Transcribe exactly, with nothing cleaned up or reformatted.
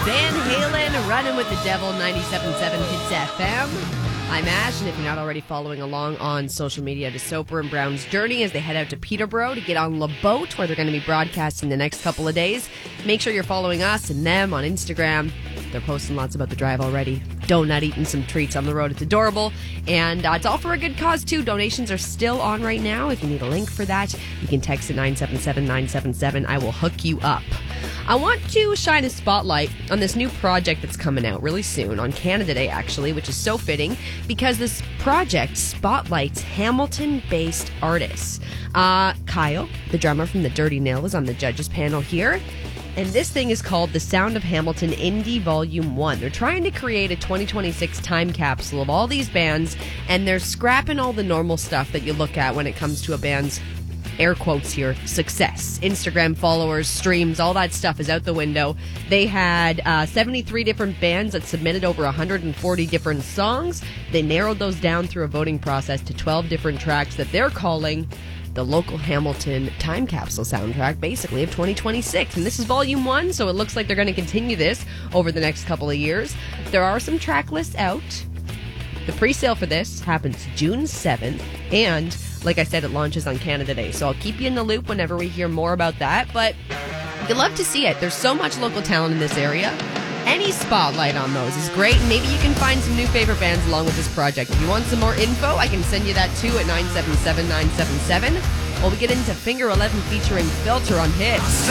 Van Halen, Running with the Devil, ninety-seven point seven Hits F M. I'm Ash, and if you're not already following along on social media to Soper and Brown's journey as they head out to Peterborough to get on La Boat, where they're going to be broadcasting the next couple of days, make sure you're following us and them on Instagram. They're posting lots about the drive already. Donut eating some treats on the road. It's adorable. And uh, it's all for a good cause, too. Donations are still on right now. If you need a link for that, you can text it nine seven seven nine seven seven. I will hook you up. I want to shine a spotlight on this new project that's coming out really soon, on Canada Day, actually, which is so fitting, because this project spotlights Hamilton-based artists. Uh, Kyle, the drummer from the Dirty Nil, is on the judges panel here. And this thing is called The Sound of Hamilton Indie Volume one. They're trying to create a twenty twenty-six time capsule of all these bands, and they're scrapping all the normal stuff that you look at when it comes to a band's, air quotes here, success. Instagram followers, streams, all that stuff is out the window. They had uh, seventy-three different bands that submitted over one hundred forty different songs. They narrowed those down through a voting process to twelve different tracks that they're calling the local Hamilton time capsule soundtrack, basically, of twenty twenty-six. And this is volume one, so it looks like they're going to continue this over the next couple of years. There are some track lists out. The pre-sale for this happens June seventh, and like I said, it launches on Canada Day, so I'll keep you in the loop whenever we hear more about that, but you'd love to see it. There's so much local talent in this area. Any spotlight on those is great, and maybe you can find some new favorite bands along with this project. If you want some more info, I can send you that too at nine seven seven nine seven seven. While we get into Finger eleven featuring Filter on Hits.